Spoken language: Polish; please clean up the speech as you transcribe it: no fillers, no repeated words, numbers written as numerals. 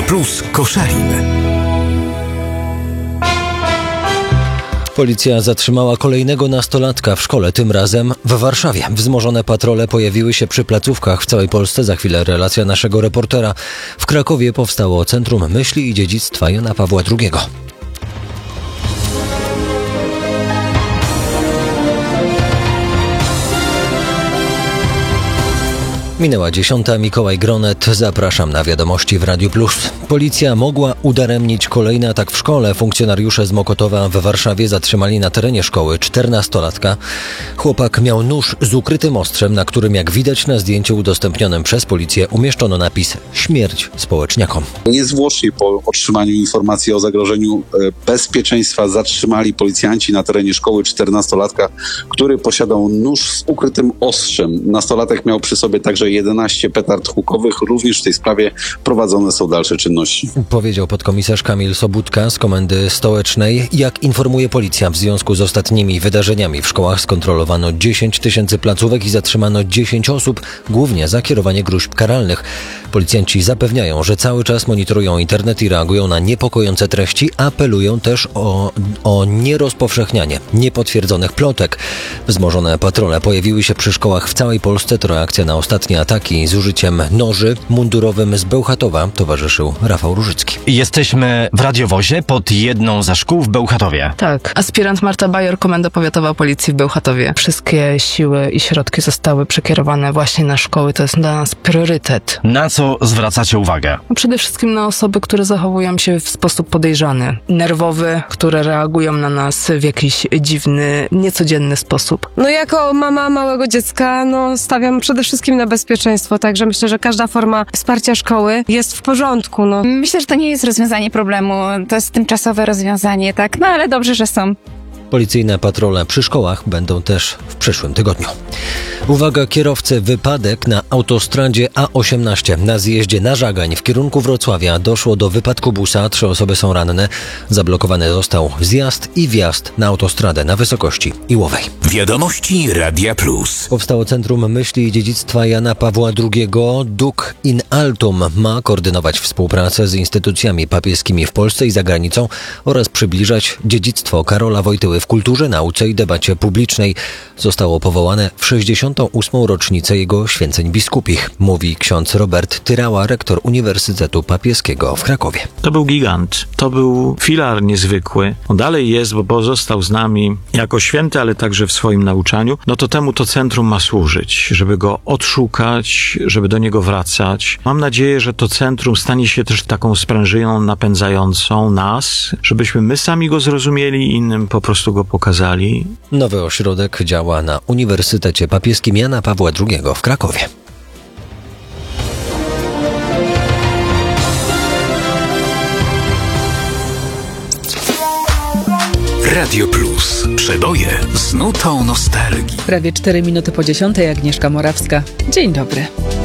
Radio Plus Koszalin. Policja zatrzymała kolejnego nastolatka w szkole, tym razem w Warszawie. Wzmożone patrole pojawiły się przy placówkach w całej Polsce. Za chwilę relacja naszego reportera. W Krakowie powstało Centrum Myśli i Dziedzictwa Jana Pawła II. Minęła 10. Mikołaj Gronet. Zapraszam na wiadomości w Radiu Plus. Policja mogła udaremnić kolejny atak w szkole. Funkcjonariusze z Mokotowa w Warszawie zatrzymali na terenie szkoły 14-latka. Chłopak miał nóż z ukrytym ostrzem, na którym, jak widać na zdjęciu udostępnionym przez policję, umieszczono napis „Śmierć społeczniakom”. Niezwłocznie po otrzymaniu informacji o zagrożeniu bezpieczeństwa zatrzymali policjanci na terenie szkoły 14-latka, który posiadał nóż z ukrytym ostrzem. Nastolatek miał przy sobie także 11 petard hukowych. Również w tej sprawie prowadzone są dalsze czynności. Powiedział podkomisarz Kamil Sobudka z Komendy Stołecznej. Jak informuje policja, w związku z ostatnimi wydarzeniami w szkołach skontrolowano 10 000 placówek i zatrzymano 10 osób, głównie za kierowanie gróźb karalnych. Policjanci zapewniają, że cały czas monitorują internet i reagują na niepokojące treści. Apelują też o nierozpowszechnianie niepotwierdzonych plotek. Wzmożone patrole pojawiły się przy szkołach w całej Polsce. To reakcja na ostatnie ataki z użyciem noży. Mundurowym z Bełchatowa towarzyszył Rafał Różycki. Jesteśmy w radiowozie pod jedną ze szkół w Bełchatowie. Tak. Aspirant Marta Bajor, Komenda Powiatowa Policji w Bełchatowie. Wszystkie siły i środki zostały przekierowane właśnie na szkoły. To jest dla nas priorytet. Na co zwracacie uwagę? Przede wszystkim na osoby, które zachowują się w sposób podejrzany, nerwowy, które reagują na nas w jakiś dziwny, niecodzienny sposób. Jako mama małego dziecka, stawiam przede wszystkim na bezpieczeństwo, także myślę, że każda forma wsparcia szkoły jest w porządku. Myślę, że to nie jest rozwiązanie problemu, to jest tymczasowe rozwiązanie, tak? Ale dobrze, że są. Policyjne patrole przy szkołach będą też w przyszłym tygodniu. Uwaga kierowcy, wypadek na autostradzie A18 na zjeździe na Żagań w kierunku Wrocławia. Doszło do wypadku busa, 3 osoby są ranne. Zablokowany został zjazd i wjazd na autostradę na wysokości Iłowej. Wiadomości Radia Plus. Powstało Centrum Myśli i Dziedzictwa Jana Pawła II. Duc in Altum ma koordynować współpracę z instytucjami papieskimi w Polsce i za granicą oraz przybliżać dziedzictwo Karola Wojtyły w kulturze, nauce i debacie publicznej. Zostało powołane w 68. rocznicę jego święceń biskupich, mówi ksiądz Robert Tyrała, rektor Uniwersytetu Papieskiego w Krakowie. To był gigant, to był filar niezwykły. On dalej jest, bo pozostał z nami jako święty, ale także w swoim nauczaniu. To temu to centrum ma służyć, żeby go odszukać, żeby do niego wracać. Mam nadzieję, że to centrum stanie się też taką sprężyną napędzającą nas, żebyśmy my sami go zrozumieli, innym po prostu go pokazali. Nowy ośrodek działa na Uniwersytecie Papieskim Jana Pawła II w Krakowie. Radio Plus. Przeboje z nutą nostalgii. Prawie 4 minuty po 10:00, Agnieszka Morawska. Dzień dobry.